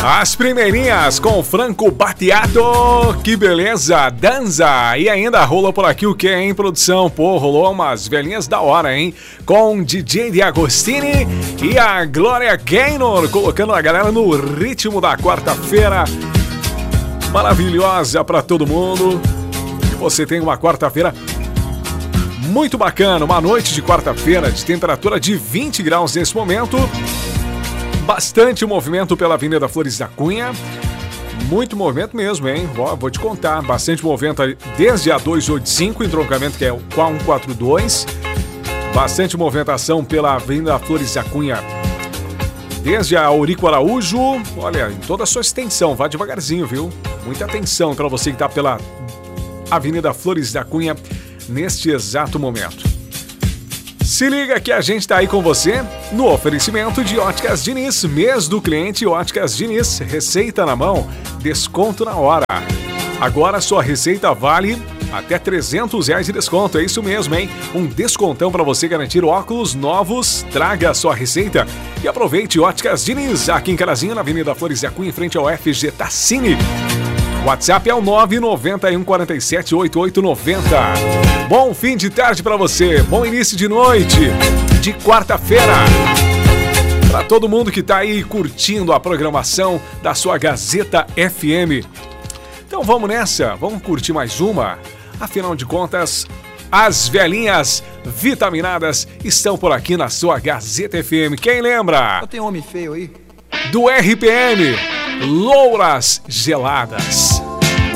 As primeirinhas com Franco Battiato, que beleza, dança. E ainda rolou por aqui o que, hein, produção? Pô, rolou umas velhinhas da hora, hein? Com DJ D'Agostini e a Gloria Gaynor, colocando a galera no ritmo da quarta-feira. Maravilhosa pra todo mundo. Que você tenha uma quarta-feira muito bacana, uma noite de quarta-feira de temperatura de 20 graus nesse momento. Bastante movimento pela Avenida Flores da Cunha. Muito movimento mesmo, hein? Vou te contar. Bastante movimento desde a 285, entroncamento que é o 142. Bastante movimentação pela Avenida Flores da Cunha. Desde a Eurico Araújo, olha, em toda a sua extensão. Vá devagarzinho, viu? Muita atenção para você que está pela Avenida Flores da Cunha neste exato momento. Se liga que a gente tá aí com você no oferecimento de Óticas Diniz, mês do cliente Óticas Diniz, receita na mão, desconto na hora. Agora sua receita vale até R$300 de desconto, é isso mesmo, hein? Um descontão para você garantir óculos novos, traga a sua receita e aproveite Óticas Diniz, aqui em Carazinho, na Avenida Flores da Cunha, em frente ao FG Tassini. WhatsApp é o 991 47 8890. Bom fim de tarde para você, bom início de noite, de quarta-feira. Para todo mundo que tá aí curtindo a programação da sua Gazeta FM. Então vamos nessa, vamos curtir mais uma. Afinal de contas, as velhinhas vitaminadas estão por aqui na sua Gazeta FM. Quem lembra? Tem homem feio aí? Do RPM, Louras Geladas.